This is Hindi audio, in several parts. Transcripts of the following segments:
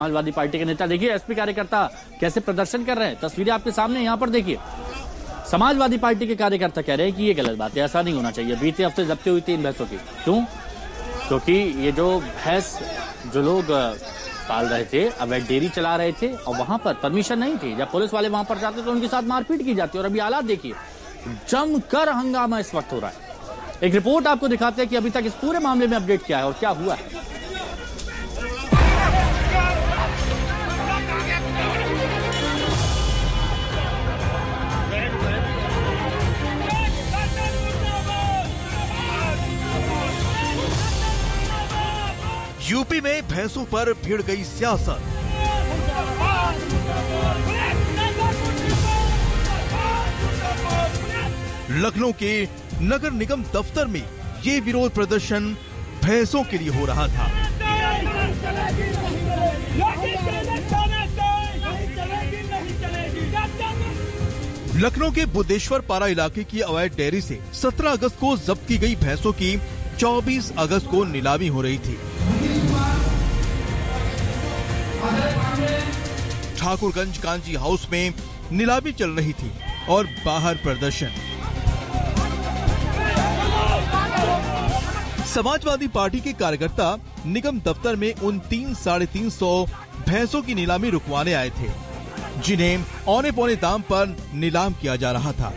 समाजवादी पार्टी के नेता देखिए, एसपी कार्यकर्ता कैसे प्रदर्शन कर रहे हैं, तस्वीरें आपके सामने यहाँ पर देखिए। समाजवादी पार्टी के कार्यकर्ता कह रहे हैं कि ये गलत बात है, ऐसा नहीं होना चाहिए। बीते हफ्ते जब्ती हुई 3 भैंसों की। क्यों? क्योंकि ये जो भैंस जो लोग पाल रहे थे, अवैध डेयरी चला रहे थे और वहां पर परमिशन नहीं थी। जब पुलिस वाले वहां पर जाते तो उनके साथ मारपीट की जाती। और अभी हालात देखिए, जमकर हंगामा इस वक्त हो रहा है। एक रिपोर्ट आपको दिखाते हैं कि अभी तक इस पूरे मामले में अपडेट क्या है और क्या हुआ है। यूपी में भैंसों पर भिड़ गई सियासत। लखनऊ के नगर निगम दफ्तर में ये विरोध प्रदर्शन भैंसों के लिए हो रहा था। लखनऊ के बुद्धेश्वर पारा इलाके की अवैध डेयरी से 17 अगस्त को जब्त की गई भैंसों की 24 अगस्त को नीलामी हो रही थी। ठाकुरगंज कांजी हाउस में नीलामी चल रही थी और बाहर प्रदर्शन। समाजवादी पार्टी के कार्यकर्ता निगम दफ्तर में उन 300-350 भैंसों की नीलामी रुकवाने आए थे, जिन्हें औने पौने दाम पर नीलाम किया जा रहा था।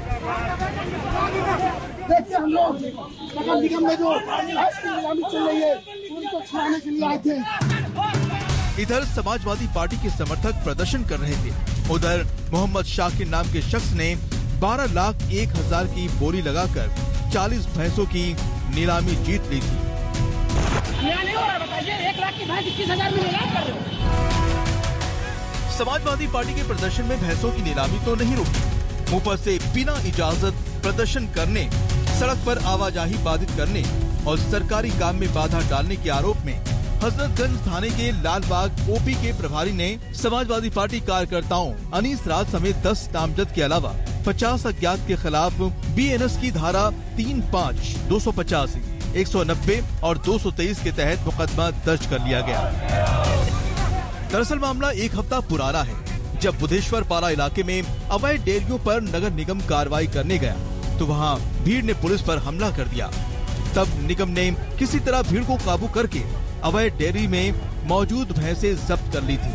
देखिए, हम लोग नगर निगम में जो भैंस की नीलामी चल रही है, उनको छुड़ाने के लिए आए थे। इधर समाजवादी पार्टी के समर्थक प्रदर्शन कर रहे थे। उधर मोहम्मद शाकिर नाम के शख्स ने 12,01,000 की बोली लगाकर 40 भैंसों की नीलामी जीत ली थी। नहीं हो रहा, बताइए, 1 लाख की भैंस 21,000 में नीलाम कर रहे हो। समाजवादी पार्टी के प्रदर्शन में भैंसों की नीलामी तो नहीं रुकी। ऊपर से बिना इजाजत प्रदर्शन करने, सड़क पर आवाजाही बाधित करने और सरकारी काम में बाधा डालने के आरोप में हजरतगंज थाने के लालबाग ओपी के प्रभारी ने समाजवादी पार्टी कार्यकर्ताओं अनीस राज समेत 10 नामजद के अलावा 50 अज्ञात के खिलाफ BNS की धारा 3(5), 285, 190 और 223 के तहत मुकदमा दर्ज कर लिया गया। दरअसल मामला 1 हफ्ता पुराना है, जब बुद्धेश्वर पारा इलाके में अवैध डेयरियों पर नगर निगम कार्रवाई करने गया तो वहां भीड़ ने पुलिस पर हमला कर दिया। तब निगम ने किसी तरह भीड़ को काबू करके अवैध डेयरी में मौजूद भैंसें जब्त कर ली थी।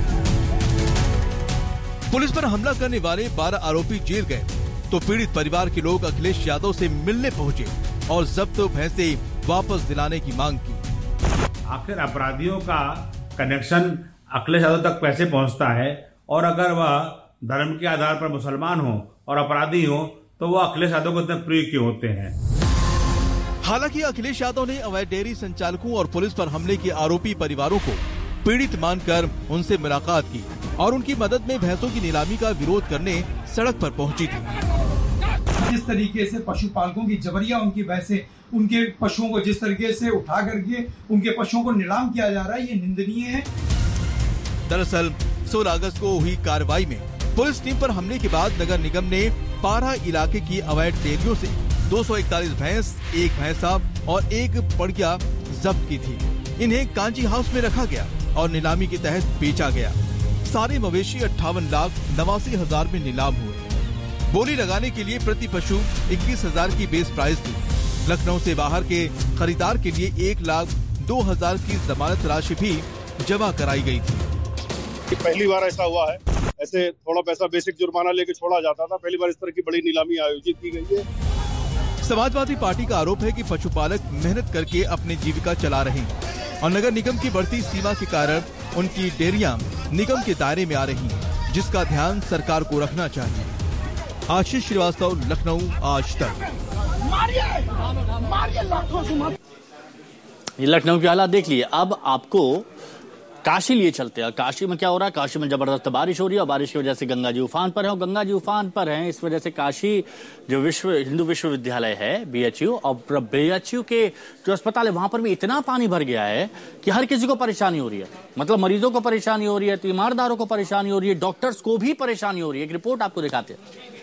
पुलिस पर हमला करने वाले 12 आरोपी जेल गए तो पीड़ित परिवार के लोग अखिलेश यादव से मिलने पहुंचे और जब्त भैंसें वापस दिलाने की मांग की। आखिर अपराधियों का कनेक्शन अखिलेश यादव तक कैसे पहुंचता है, और अगर वह धर्म के आधार पर मुसलमान हो और अपराधी हो तो वह अखिलेश यादव को इतने प्रिय क्यों होते हैं। हालांकि अखिलेश यादव ने अवैध डेयरी संचालकों और पुलिस पर हमले के आरोपी परिवारों को पीड़ित मानकर उनसे मुलाकात की और उनकी मदद में भैंसों की नीलामी का विरोध करने सड़क पर पहुंची थी। जिस तरीके से पशुपालकों की जबरिया उनकी भैंसें, उनके पशुओं को जिस तरीके से उठा करके उनके पशुओं को नीलाम किया जा रहा है, ये निंदनीय है। दरअसल 16 अगस्त को हुई कार्रवाई में पुलिस टीम पर हमले के बाद नगर निगम ने पारा इलाके की अवैध डेयरियों से 241 भैंस, 1 भैंसा और 1 पड़िया जब्त की थी। इन्हें कांजी हाउस में रखा गया और नीलामी के तहत बेचा गया। सारे मवेशी 58,89,000 में नीलाम हुए। बोली लगाने के लिए प्रति पशु 21,000 की बेस प्राइस थी। लखनऊ से बाहर के खरीदार के लिए 1,02,000 की जमानत राशि भी जमा कराई गई थी। पहली बार ऐसा हुआ है, ऐसे थोड़ा पैसा बेसिक जुर्माना लेके छोड़ा जाता था। पहली बार इस तरह की बड़ी नीलामी आयोजित की गई है। समाजवादी पार्टी का आरोप है कि पशुपालक मेहनत करके अपनी जीविका चला रहे हैं और नगर निगम की बढ़ती सीमा के कारण उनकी डेयरियां निगम के दायरे में आ रही हैं, जिसका ध्यान सरकार को रखना चाहिए। आशीष श्रीवास्तव, लखनऊ, आज तक। ये लखनऊ के हालात देख लिए। अब आपको काशी लिए चलते हैं। काशी में क्या हो रहा है? काशी में जबरदस्त बारिश हो रही है और बारिश की वजह से गंगा जी उफान पर है और गंगा जी उफान पर हैं। इस वजह से काशी जो हिंदू विश्वविद्यालय है BHU और BHU के जो अस्पताल है वहां पर भी इतना पानी भर गया है कि हर किसी को परेशानी हो रही है। मतलब मरीजों को परेशानी हो रही है, तीमारदारों को परेशानी हो रही है, डॉक्टर्स को भी परेशानी हो रही है। एक रिपोर्ट आपको दिखाते हैं।